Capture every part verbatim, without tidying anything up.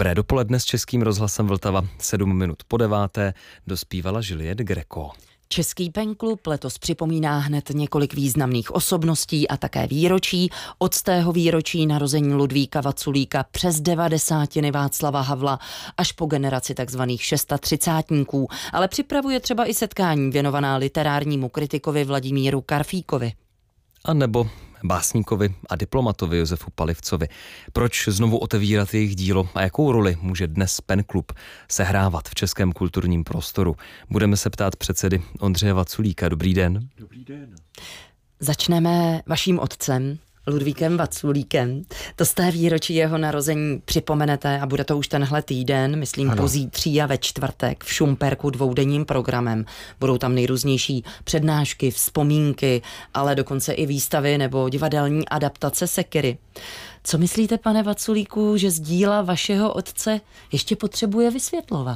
Dobré dopoledne s Českým rozhlasem Vltava. Sedm minut po deváté dospívala Juliette Greco. Český penklub letos připomíná hned několik významných osobností a také výročí. Od stého výročí narození Ludvíka Vaculíka přes devadesátiny Václava Havla až po generaci takzvaných šestatřicátníků. Ale připravuje třeba i setkání věnovaná literárnímu kritikovi Vladimíru Karfíkovi. A nebo básníkovi a diplomatovi Josefu Palivcovi. Proč znovu otevírat jejich dílo a jakou roli může dnes penklub sehrávat v českém kulturním prostoru? Budeme se ptát předsedy Ondřeje Vaculíka. Dobrý den. Dobrý den. Začneme vaším otcem, Ludvíkem Vaculíkem. To z té výročí jeho narození připomenete a bude to už tenhle týden, myslím ano. pozítří a ve čtvrtek v Šumperku dvoudenním programem. Budou tam nejrůznější přednášky, vzpomínky, ale dokonce i výstavy nebo divadelní adaptace Sekyry. Co myslíte, pane Vaculíku, že z díla vašeho otce ještě potřebuje vysvětlovat?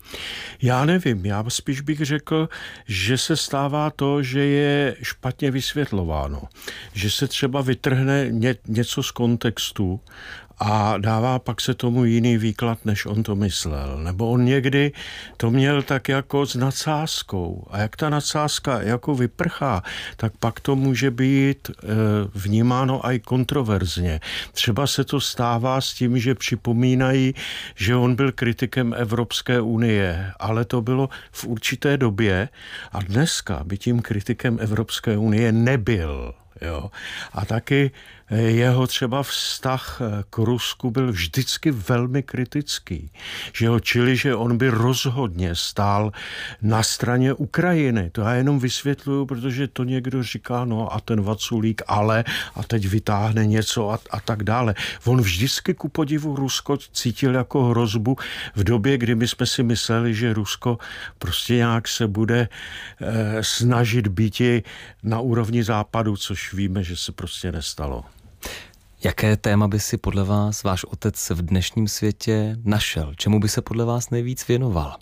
Já nevím, já spíš bych řekl, že se stává to, že je špatně vysvětlováno. Že se třeba vytrhne ně, něco z kontextu a dává pak se tomu jiný výklad, než on to myslel. Nebo on někdy to měl tak jako s nadsázkou. A jak ta nadsázka jako vyprchá, tak pak to může být e, vnímáno i kontroverzně. Třeba se to stává s tím, že připomínají, že on byl kritikem Evropské unie, ale to bylo v určité době a dneska by tím kritikem Evropské unie nebyl. Jo. A taky jeho třeba vztah k Rusku byl vždycky velmi kritický. Že ho čili, že on by rozhodně stál na straně Ukrajiny. To já jenom vysvětluju, protože to někdo říká, no a ten Vaculík, ale a teď vytáhne něco a, a tak dále. On vždycky ku podivu Rusko cítil jako hrozbu v době, kdy my jsme si mysleli, že Rusko prostě nějak se bude eh, snažit býti na úrovni západu, což víme, že se prostě nestalo. Jaké téma by si podle vás váš otec v dnešním světě našel? Čemu by se podle vás nejvíc věnoval?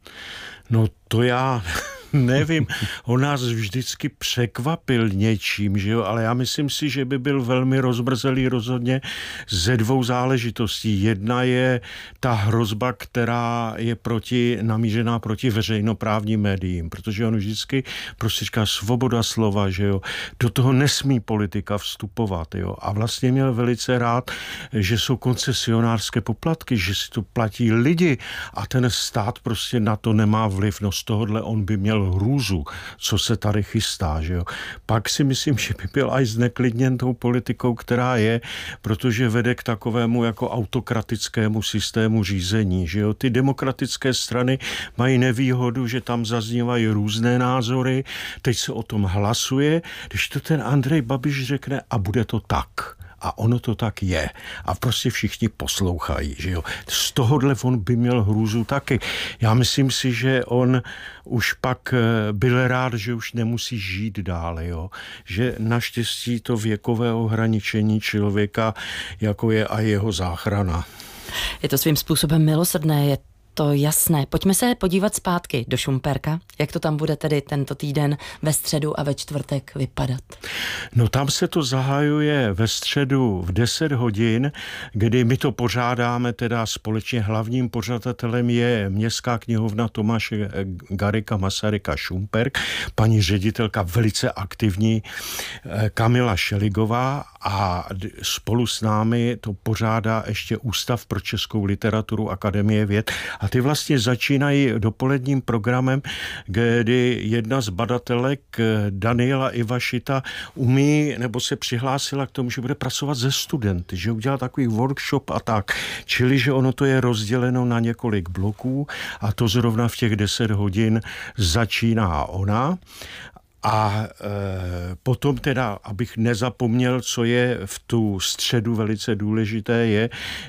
No to já nevím. On nás vždycky překvapil něčím, že jo? Ale já myslím si, že by byl velmi rozmrzelý rozhodně ze dvou záležitostí. Jedna je ta hrozba, která je proti, namířená proti veřejnoprávním médiím, protože on vždycky prostě říká svoboda slova, že jo? Do toho nesmí politika vstupovat, jo? A vlastně měl velice rád, že jsou koncesionářské poplatky, že si to platí lidi a ten stát prostě na to nemá vliv. No z tohohle on by měl hrůzu, co se tady chystá, že jo. Pak si myslím, že by byl aj zneklidněn tou politikou, která je, protože vede k takovému jako autokratickému systému řízení, že jo. Ty demokratické strany mají nevýhodu, že tam zaznívají různé názory, teď se o tom hlasuje, když to ten Andrej Babiš řekne a bude to tak. A ono to tak je. A prostě všichni poslouchají, že jo. Z tohohle on by měl hrůzu taky. Já myslím si, že on už pak byl rád, že už nemusí žít dále, jo. Že naštěstí to věkové ohraničení člověka, jako je a jeho záchrana. Je to svým způsobem milosrdné, je to jasné. Pojďme se podívat zpátky do Šumperka. Jak to tam bude tedy tento týden ve středu a ve čtvrtek vypadat? No tam se to zahajuje ve středu v deset hodin, kdy my to pořádáme teda společně. Hlavním pořadatelem je Městská knihovna Tomáše Garrigua Masaryka Šumperk, paní ředitelka velice aktivní Kamila Šeligová a spolu s námi to pořádá ještě Ústav pro českou literaturu Akademie věd. A ty vlastně začínají dopoledním programem, kdy jedna z badatelek, Daniela Ivašita, umí nebo se přihlásila k tomu, že bude pracovat se studenty, že udělá takový workshop a tak. Čili, že ono to je rozděleno na několik bloků a to zrovna v těch deset hodin začíná ona. A e, potom teda, abych nezapomněl, co je v tu středu velice důležité, je,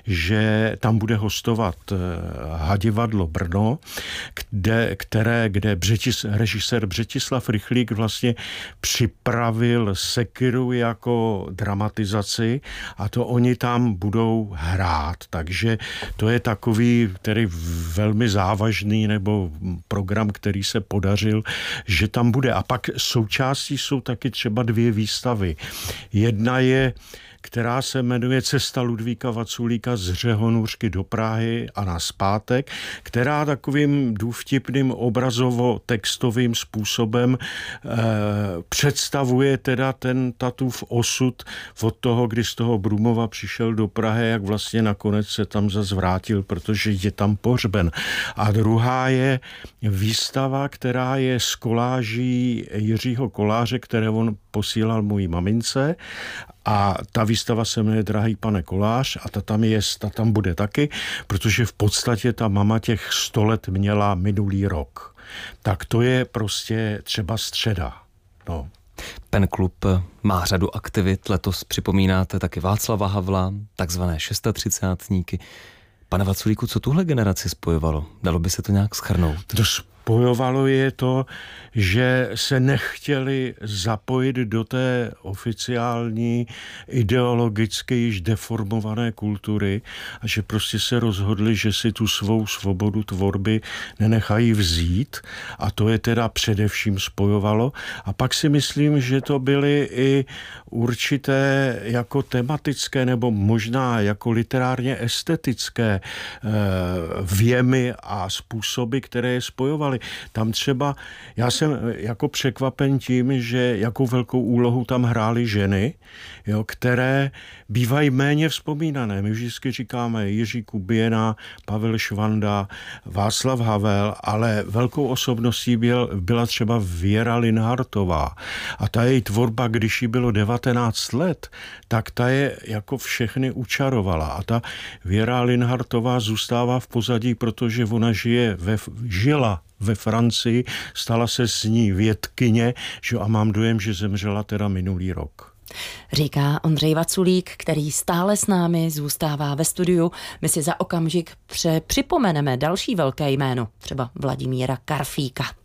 že tam bude hostovat e, Hadivadlo Brno, kde, které, kde Břetis, režisér Břetislav Rychlík vlastně připravil Sekyru jako dramatizaci a to oni tam budou hrát. Takže to je takový, který velmi závažný nebo program, který se podařil, že tam bude. A pak součástí jsou taky třeba dvě výstavy. Jedna je která se jmenuje Cesta Ludvíka Vaculíka z Řehonuřky do Prahy a nazpátek, která takovým důvtipným obrazovo-textovým způsobem eh, představuje teda ten tatův osud od toho, kdy z toho Brumova přišel do Prahy, jak vlastně nakonec se tam zase vrátil, protože je tam pohřben. A druhá je výstava, která je z koláží Jiřího Koláře, které on posílal mojí mamince, a ta výstava se jmenuje Drahý pane Kolář a ta tam je, ta tam bude taky, protože v podstatě ta mama těch sto let měla minulý rok. Tak to je prostě třeba středa. No. Pen klub má řadu aktivit, letos připomínáte taky Václava Havla, takzvané šestotřicátníky. Pane Vaculíku, co tuhle generaci spojovalo? Dalo by se to nějak shrnout? To spojovalo je to, že se nechtěli zapojit do té oficiální ideologicky již deformované kultury a že prostě se rozhodli, že si tu svou svobodu tvorby nenechají vzít a to je teda především spojovalo. A pak si myslím, že to byly i určité jako tematické nebo možná jako literárně estetické věmy a způsoby, které je spojovaly. Tam třeba, já jsem jako překvapen tím, že jakou velkou úlohu tam hrály ženy, jo, které bývají méně vzpomínané. My vždycky říkáme Jiří Kuběna, Pavel Švanda, Václav Havel, ale velkou osobností byl, byla třeba Věra Linhartová. A ta její tvorba, když jí bylo devatenáct let, tak ta je jako všechny učarovala. A ta Věra Linhartová zůstává v pozadí, protože ona žije ve, žila ve Francii, stala se s ní vědkyně, že a mám dojem, že zemřela teda minulý rok. Říká Ondřej Vaculík, který stále s námi zůstává ve studiu. My si za okamžik připomeneme další velké jméno, třeba Vladimíra Karfíka.